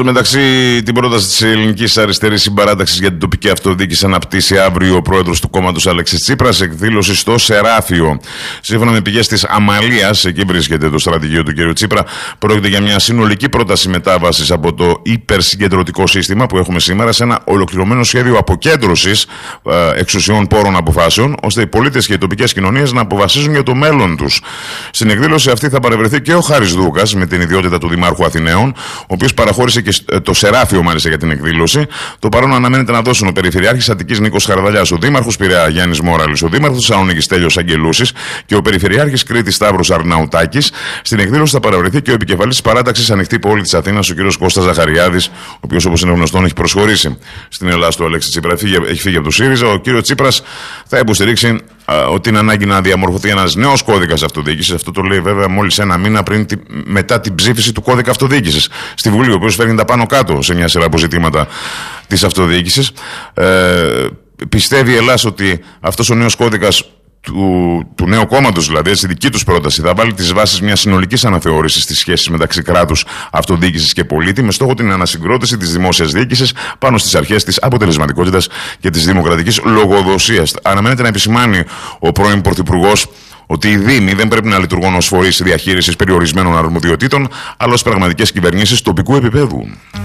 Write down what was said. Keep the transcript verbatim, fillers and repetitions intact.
Στο μεταξύ, την πρόταση της Ελληνικής Αριστερής Συμπαράταξης για την τοπική αυτοδιοίκηση αναπτύσσει αύριο ο πρόεδρος του κόμματος Αλέξης Τσίπρας, εκδήλωση στο Σεράφιο. Σύμφωνα με πηγές της Αμαλίας, εκεί βρίσκεται το στρατηγείο του κ. Τσίπρα, πρόκειται για μια συνολική πρόταση μετάβασης από το υπερσυγκεντρωτικό σύστημα που έχουμε σήμερα σε ένα ολοκληρωμένο σχέδιο αποκέντρωσης ε, εξουσιών, πόρων, αποφάσεων, ώστε οι πολίτες και οι τοπικές κοινωνίες να αποφασίζουν για το μέλλον τους. Στην εκδήλωση αυτή θα παρευρεθεί και ο Χάρης Δούκας με την ιδιότητα του Δημάρχου Αθηναίων, ο οποίος παραχώρησε και το Σεράφιο μάλιστα για την εκδήλωση. Το παρόν αναμένεται να δώσουν ο Περιφερειάρχης Αττικής Νίκος Χαρδαλιάς, ο Δήμαρχος Πειραιά Γιάννης Μόραλης, ο Δήμαρχος Θεσσαλονίκης Στέλιος Αγγελούσης και ο Περιφερειάρχης Κρήτης Σταύρος Αρναουτάκης. Στην εκδήλωση θα παρευρεθεί και ο επικεφαλής της παράταξης Ανοιχτή Πόλη της Αθήνας, ο κ. Κώστας Ζαχαριάδης, ο οποίος όπως είναι γνωστόν έχει προσχωρήσει στην Ελλάδα του Αλέξη Τσίπρα. Έχει φύγει από το ΣΥΡΙΖΑ. Ο κ. Τσίπρας θα υποστηρίξει ότι είναι ανάγκη να διαμορφωθεί ένας νέος κώδικας αυτοδιοίκησης. Αυτό το λέει βέβαια μόλις ένα μήνα πριν, μετά την ψήφιση του κώδικα αυτοδιοίκησης στη Βουλή, ο οποίος φέρνει τα πάνω κάτω σε μια σειρά από ζητήματα της αυτοδιοίκησης. Ε, πιστεύει η Ελλάδα ότι αυτός ο νέος κώδικας του, του νέου κόμματος, δηλαδή, στη δική τους πρόταση, θα βάλει τις βάσεις μιας συνολικής αναθεώρησης στις σχέσεις μεταξύ κράτους, αυτοδιοίκησης και πολίτη, με στόχο την ανασυγκρότηση της δημόσιας διοίκησης πάνω στις αρχές της αποτελεσματικότητας και της δημοκρατικής λογοδοσίας. Αναμένεται να επισημάνει ο πρώην Πρωθυπουργός ότι οι Δήμοι δεν πρέπει να λειτουργούν ως φορείς διαχείρισης περιορισμένων αρμοδιοτήτων, αλλά ως πραγματικές κυβερνήσεις τοπικού επίπεδου.